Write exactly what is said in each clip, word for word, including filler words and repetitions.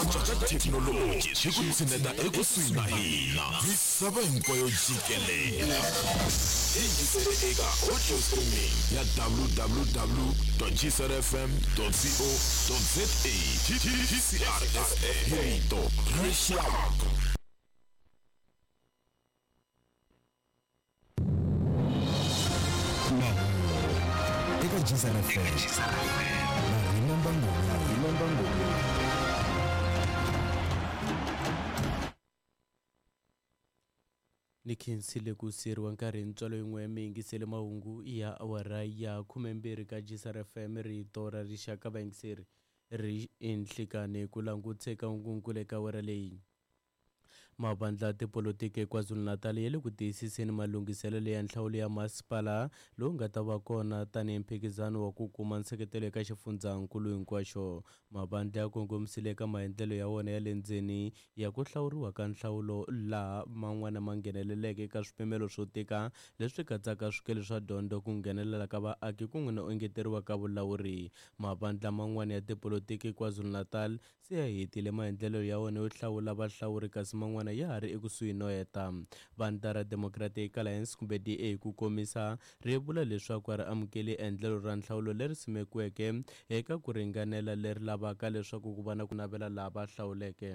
cinca thekinoloji swi ku tshineta ekusuhi na hina misava hinkwayo jikelele yingisele eka audio streaming ya w w w dot g s r f m dot co dot za G C R F M rito rexaka. Eka G S R F M na rimamba ngoma rimamba ngoma nikhensile ku siriwa nkarhi ntswalo yin'we ya miyingisele mahungu ya awara ya khume mbirhi ka G S R F M rito ra rixaka vayingiseri ri enhlikane ku languteka nkungula eka awara leyi. Mavandla tipolotiki KwaZulu-Natal ya le ku tiyisiseni malunghiselelo ya nhlawulo ya masipala lowu nga ta va kona tanihi mphikizano wa ku kuma nseketelo eka xifundzankulu hinkwaxo. Mavandla ya kongomisile eka maendlelo ya wona ya le ndzeni ya ku hlawuriwa ka nhlawulo laha man'wana ma ngheneleleke eka swipimelo swo tika leswi katsaka swikili swa dyondzo ku nghenelela ka vaaki ku n'wi na engeteriwa ka vulawuri. Mavandla man'wana ya tipolotiki KwaZulu-Natal se ya hetile maendlelo ya wona yo hlawula vahlawuri kasi man'wana ya ha ri ekusuhi no heta. Vandla ra Democratic Alliance kumbe D A ku komisa ri vula leswaku ri amukeli endlelo ra nhlawulo leri simekiweke eka ku ringanela leri lavaka leswaku ku va na ku navela lava hlawuleke.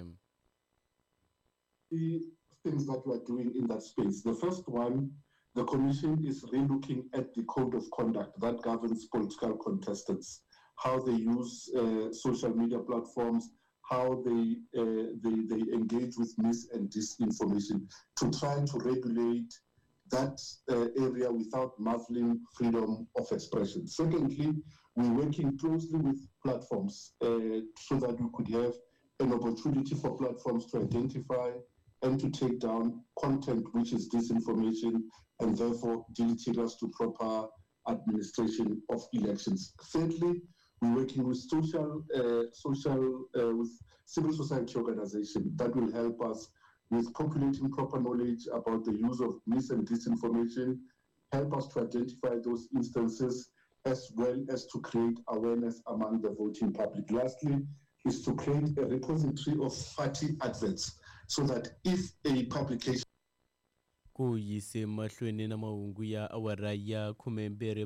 The things that we are doing in that space. The first one, the commission is relooking at the code of conduct that governs political contestants, how they use uh, social media platforms, how they, uh, they they engage with mis and disinformation, to try to regulate that uh, area without muzzling freedom of expression. Secondly, we're working closely with platforms uh, so that we could have an opportunity for platforms to identify and to take down content which is disinformation and therefore deleterious to proper administration of elections. Thirdly, we're working with social, uh, social, uh, with civil society organizations that will help us with populating proper knowledge about the use of mis and disinformation, help us to identify those instances, as well as to create awareness among the voting public. Lastly, is to create a repository of party adverts so that if a publication ku yise mahlweni na mahungu ya awara ya khume mbirhi